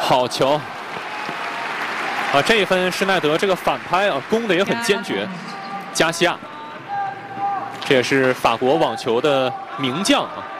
好球！啊，这一分施耐德这个反拍啊，攻的也很坚决。加西亚，这也是法国网球的名将啊。